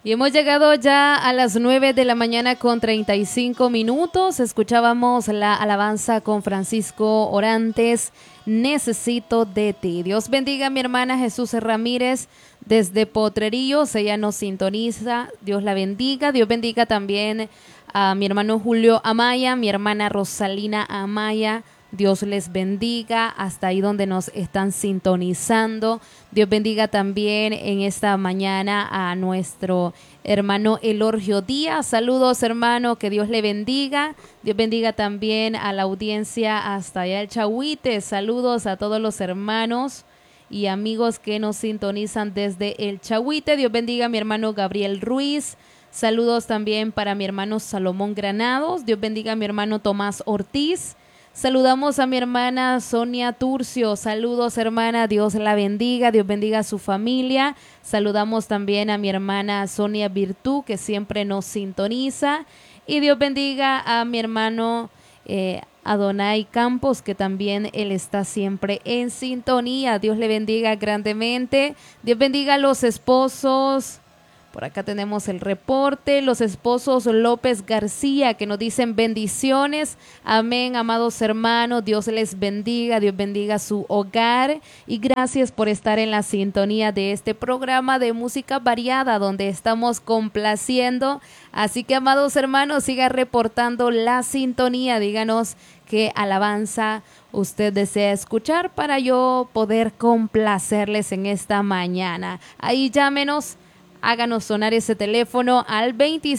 Y hemos llegado ya a las 9 de la mañana con 35 minutos. Escuchábamos la alabanza con Francisco Orantes, Necesito de ti. Dios bendiga a mi hermana Jesús Ramírez desde Potrerillos. Ella nos sintoniza. Dios la bendiga. Dios bendiga también a mi hermano Julio Amaya, mi hermana Rosalina Amaya. Dios les bendiga hasta ahí donde nos están sintonizando. Dios bendiga también en esta mañana a nuestro hermano Elorgio Díaz. Saludos, hermano, que Dios le bendiga. Dios bendiga también a la audiencia hasta allá el Chahuite. Saludos a todos los hermanos y amigos que nos sintonizan desde el Chahuite. Dios bendiga a mi hermano Gabriel Ruiz. Saludos también para mi hermano Salomón Granados. Dios bendiga a mi hermano Tomás Ortiz. Saludamos a mi hermana Sonia Turcio. Saludos, hermana. Dios la bendiga. Dios bendiga a su familia. Saludamos también a mi hermana Sonia Virtud, que siempre nos sintoniza. Y Dios bendiga a mi hermano Adonai Campos, que también él está siempre en sintonía. Dios le bendiga grandemente. Dios bendiga a los esposos. Por acá tenemos el reporte, los esposos López García que nos dicen bendiciones, amén, amados hermanos, Dios les bendiga, Dios bendiga su hogar y gracias por estar en la sintonía de este programa de música variada donde estamos complaciendo, así que amados hermanos, siga reportando la sintonía, díganos qué alabanza usted desea escuchar para yo poder complacerles en esta mañana, ahí llámenos. Háganos sonar ese teléfono al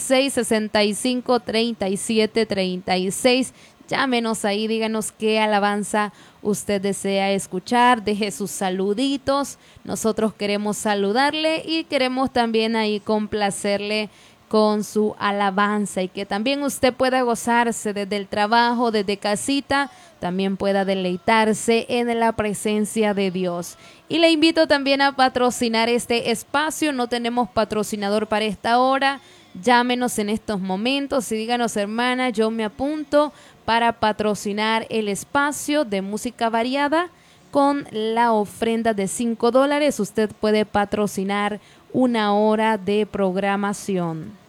2665-3736. Llámenos ahí, díganos qué alabanza usted desea escuchar, deje sus saluditos. Nosotros queremos saludarle y queremos también ahí complacerle con su alabanza y que también usted pueda gozarse desde el trabajo, desde casita, también pueda deleitarse en la presencia de Dios. Y le invito también a patrocinar este espacio, no tenemos patrocinador para esta hora, llámenos en estos momentos y díganos, hermana, yo me apunto para patrocinar el espacio de música variada con la ofrenda de $5, usted puede patrocinar una hora de programación.